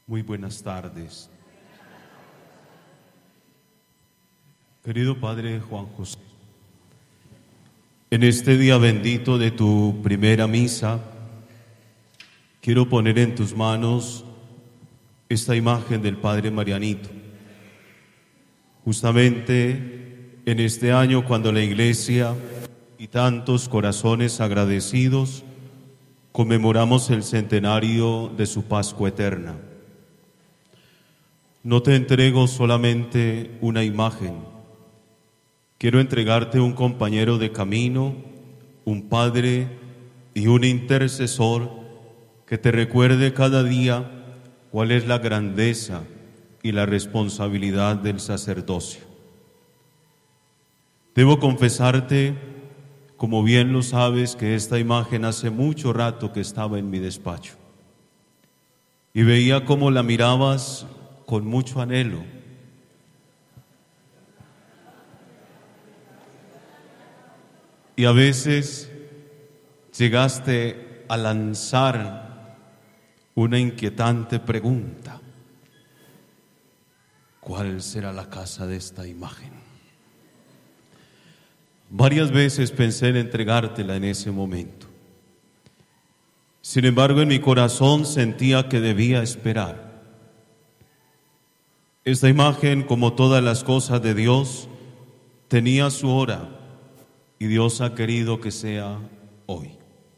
Muy buenas tardes. Querido Padre Juan José, en este día bendito de tu primera misa, quiero poner en tus manos esta imagen del Padre Marianito. Justamente en este año, cuando la Iglesia y tantos corazones agradecidos conmemoramos el centenario de su Pascua eterna. No te entrego solamente una imagen, quiero entregarte un compañero de camino, un padre y un intercesor que te recuerde cada día cuál es la grandeza y la responsabilidad del sacerdocio. Debo confesarte, como bien lo sabes, que esta imagen hace mucho rato que estaba en mi despacho y veía cómo la mirabas con mucho anhelo. Y a veces llegaste a lanzar una inquietante pregunta: ¿cuál será la casa de esta imagen? Varias veces pensé en entregártela en ese momento. Sin embargo, en mi corazón sentía que debía esperar. Esta imagen, como todas las cosas de Dios, tenía su hora y Dios ha querido que sea hoy.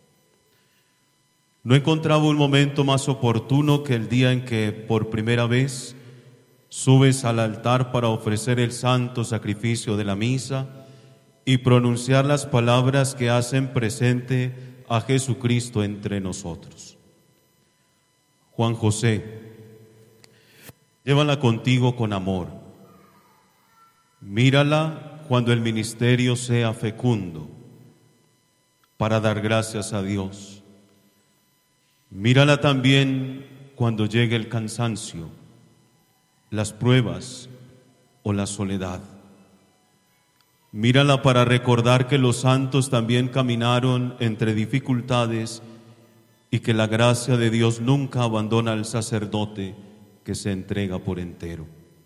No encontraba un momento más oportuno que el día en que por primera vez subes al altar para ofrecer el santo sacrificio de la misa y pronunciar las palabras que hacen presente a Jesucristo entre nosotros. Juan José, llévala contigo con amor. Mírala cuando el ministerio sea fecundo, para dar gracias a Dios. Mírala también cuando llegue el cansancio, las pruebas o la soledad. Mírala para recordar que los santos también caminaron entre dificultades y que la gracia de Dios nunca abandona al sacerdote que se entrega por entero.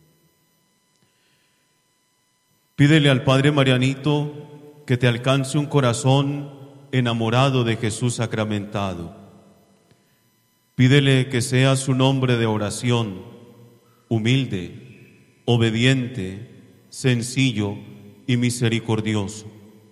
Pídele al Padre Marianito que te alcance un corazón enamorado de Jesús sacramentado. Pídele que seas un hombre de oración, humilde, obediente, sencillo y misericordioso.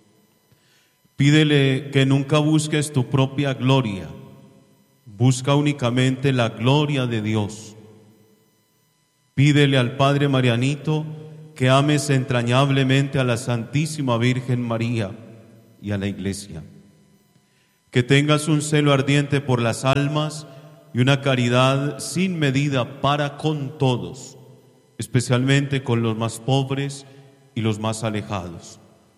Pídele que nunca busques tu propia gloria, busca únicamente la gloria de Dios. Pídele al Padre Marianito que ames entrañablemente a la Santísima Virgen María y a la Iglesia, que tengas un celo ardiente por las almas y una caridad sin medida para con todos, especialmente con los más pobres y los más alejados.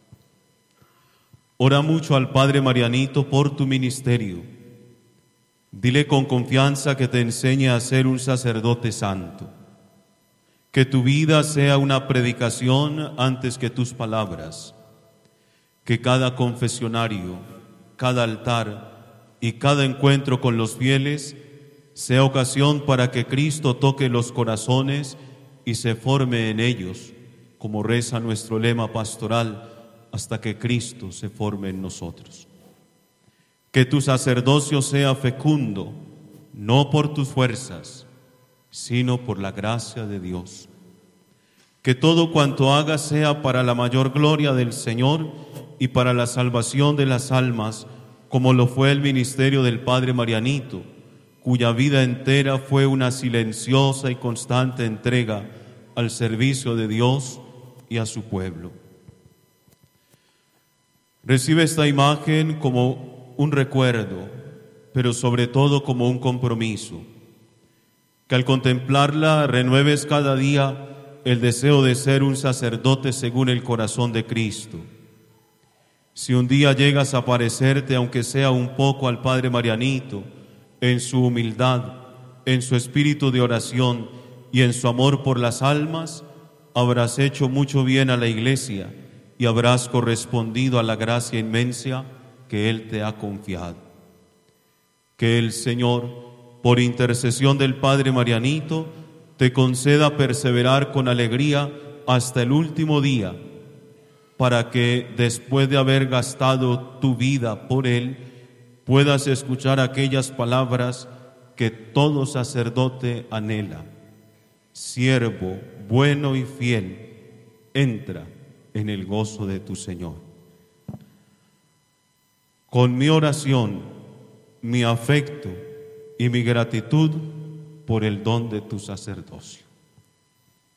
Ora mucho al Padre Marianito por tu ministerio. Dile con confianza que te enseñe a ser un sacerdote santo. Que tu vida sea una predicación antes que tus palabras. Que cada confesionario, cada altar y cada encuentro con los fieles sea ocasión para que Cristo toque los corazones y se forme en ellos, como reza nuestro lema pastoral, hasta que Cristo se forme en nosotros. Que tu sacerdocio sea fecundo, no por tus fuerzas, sino por la gracia de Dios. Que todo cuanto hagas sea para la mayor gloria del Señor y para la salvación de las almas, como lo fue el ministerio del Padre Marianito, cuya vida entera fue una silenciosa y constante entrega al servicio de Dios y a su pueblo. Recibe esta imagen como un recuerdo, pero sobre todo como un compromiso. Que al contemplarla renueves cada día el deseo de ser un sacerdote según el corazón de Cristo. Si un día llegas a parecerte, aunque sea un poco, al Padre Marianito, en su humildad, en su espíritu de oración y en su amor por las almas, habrás hecho mucho bien a la Iglesia y habrás correspondido a la gracia inmensa que Él te ha confiado. Que el Señor, por intercesión del Padre Marianito, te conceda perseverar con alegría hasta el último día, para que, después de haber gastado tu vida por él, puedas escuchar aquellas palabras que todo sacerdote anhela. Siervo bueno y fiel, entra en el gozo de tu Señor. Con mi oración, mi afecto y mi gratitud por el don de tu sacerdocio.